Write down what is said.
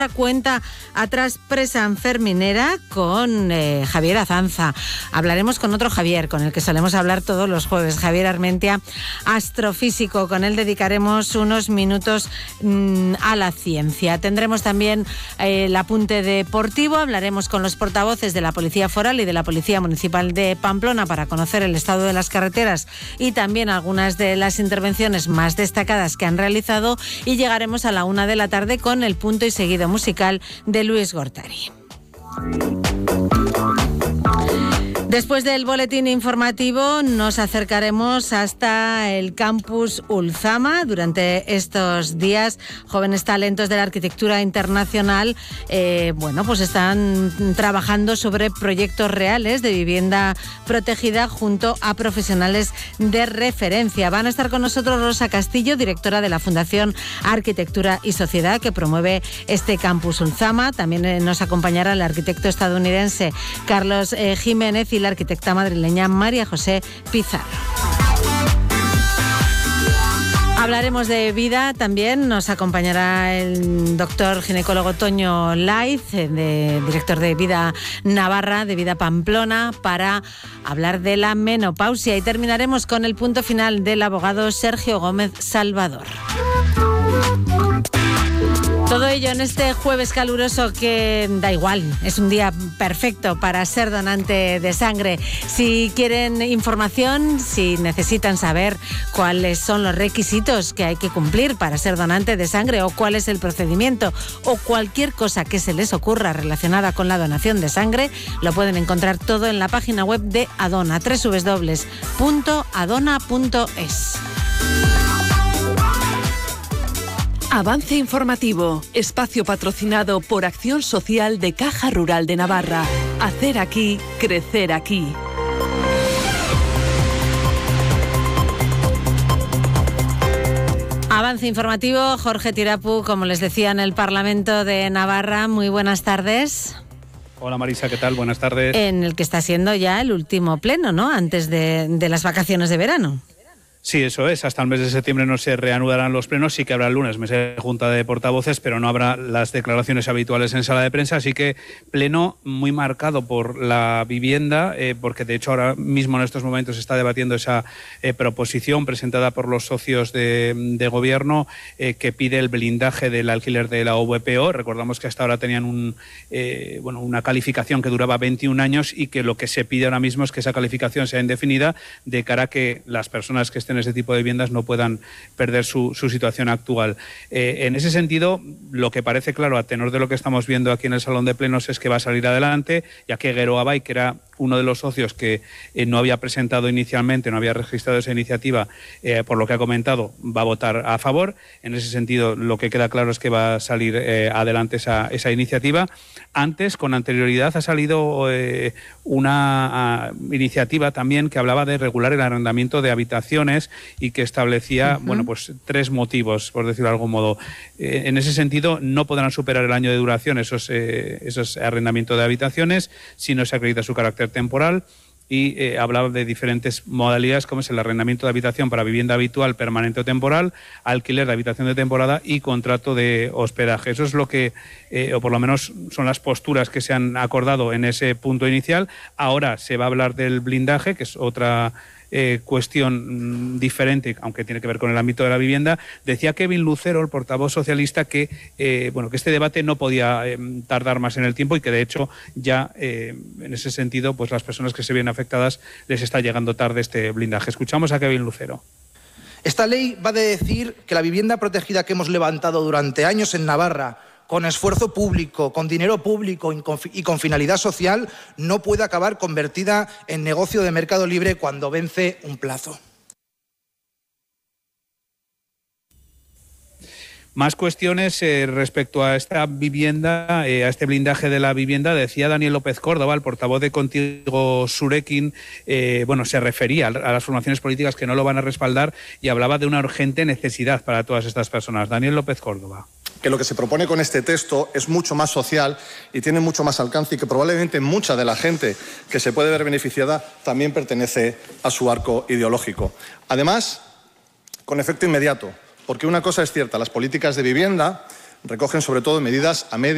Cuenta atrás presanferminera con Javier Azanza. Hablaremos con otro Javier, con el que solemos hablar todos los jueves, Javier Armentia, astrofísico. Con él dedicaremos unos minutos a la ciencia. Tendremos también el apunte deportivo. Hablaremos con los portavoces de la Policía Foral y de la Policía Municipal de Pamplona para conocer el estado de las carreteras y también algunas de las intervenciones más destacadas que han realizado, y llegaremos a la 1 de la tarde con el punto y seguido musical de Luis Gortari. Después del boletín informativo nos acercaremos hasta el campus Ulzama. Durante estos días, jóvenes talentos de la arquitectura internacional pues están trabajando sobre proyectos reales de vivienda protegida junto a profesionales de referencia. Van a estar con nosotros Rosa Castillo, directora de la Fundación Arquitectura y Sociedad, que promueve este campus Ulzama. También nos acompañará el arquitecto estadounidense Carlos Jiménez y la arquitecta madrileña María José Pizarro. Hablaremos de vida también. Nos acompañará el doctor ginecólogo Toño Laiz, director de Vida Navarra, de Vida Pamplona, para hablar de la menopausia. Y terminaremos con el punto final del abogado Sergio Gómez Salvador. Todo ello en este jueves caluroso que da igual, es un día perfecto para ser donante de sangre. Si quieren información, si necesitan saber cuáles son los requisitos que hay que cumplir para ser donante de sangre, o cuál es el procedimiento, o cualquier cosa que se les ocurra relacionada con la donación de sangre, lo pueden encontrar todo en la página web de Adona, www.adona.es. Avance informativo, espacio patrocinado por Acción Social de Caja Rural de Navarra. Hacer aquí, crecer aquí. Avance informativo, Jorge Tirapu, como les decía, en el Parlamento de Navarra. Muy buenas tardes. Hola Marisa, ¿qué tal? Buenas tardes. En el que está siendo ya el último pleno, ¿no? Antes de las vacaciones de verano. Sí, eso es. Hasta el mes de septiembre no se reanudarán los plenos. Sí que habrá el lunes mesa de junta de portavoces, pero no habrá las declaraciones habituales en sala de prensa. Así que pleno muy marcado por la vivienda, porque de hecho ahora mismo en estos momentos se está debatiendo esa proposición presentada por los socios de gobierno que pide el blindaje del alquiler de la VPO. Recordamos que hasta ahora tenían una calificación que duraba 21 años y que lo que se pide ahora mismo es que esa calificación sea indefinida, de cara a que las personas que estén en ese tipo de viviendas no puedan perder su situación actual. En ese sentido, lo que parece claro a tenor de lo que estamos viendo aquí en el Salón de Plenos es que va a salir adelante, ya que Gero Abay, que era uno de los socios que no había presentado inicialmente, no había registrado esa iniciativa, por lo que ha comentado, va a votar a favor. En ese sentido, lo que queda claro es que va a salir adelante esa iniciativa. Antes, con anterioridad, ha salido una iniciativa también que hablaba de regular el arrendamiento de habitaciones y que establecía, tres motivos, por decirlo de algún modo. En ese sentido, no podrán superar el año de duración esos arrendamientos de habitaciones si no se acredita su carácter temporal. Y hablaba de diferentes modalidades, como es el arrendamiento de habitación para vivienda habitual, permanente o temporal, alquiler de habitación de temporada y contrato de hospedaje. Eso es lo que, o por lo menos son las posturas que se han acordado en ese punto inicial. Ahora se va a hablar del blindaje, que es otra cuestión diferente, aunque tiene que ver con el ámbito de la vivienda. Decía Kevin Lucero, el portavoz socialista, que que este debate no podía tardar más en el tiempo y que de hecho ya en ese sentido pues las personas que se ven afectadas les está llegando tarde este blindaje. Escuchamos a Kevin Lucero. Esta ley va a decir que la vivienda protegida que hemos levantado durante años en Navarra, con esfuerzo público, con dinero público y con finalidad social, no puede acabar convertida en negocio de mercado libre cuando vence un plazo. Más cuestiones respecto a esta vivienda, a este blindaje de la vivienda. Decía Daniel López Córdoba, el portavoz de Contigo Surekin, se refería a las formaciones políticas que no lo van a respaldar y hablaba de una urgente necesidad para todas estas personas. Daniel López Córdoba. Que lo que se propone con este texto es mucho más social y tiene mucho más alcance y que probablemente mucha de la gente que se puede ver beneficiada también pertenece a su arco ideológico. Además, con efecto inmediato, porque una cosa es cierta, las políticas de vivienda recogen sobre todo medidas a medio